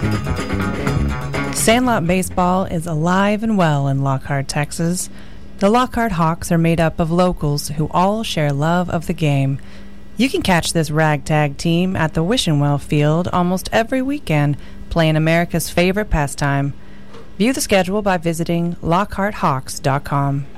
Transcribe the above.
Sandlot Baseball is alive and well in Lockhart, Texas. The Lockhart Hawks are made up of locals who all share love of the game. You can catch this ragtag team at the Wishenwell Field almost every weekend, playing America's favorite pastime. View the schedule by visiting LockhartHawks.com.